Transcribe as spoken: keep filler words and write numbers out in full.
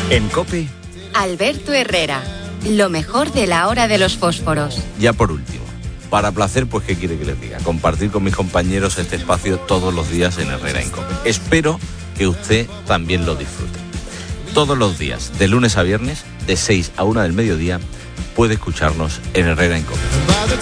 En COPE, Alberto Herrera, lo mejor de la hora de los fósforos. Ya por último, para placer, pues ¿qué quiere que les diga? Compartir con mis compañeros este espacio todos los días en Herrera en COPE. Espero que usted también lo disfrute. Todos los días, de lunes a viernes, de seis a una del mediodía, puede escucharnos en Herrera en COPE.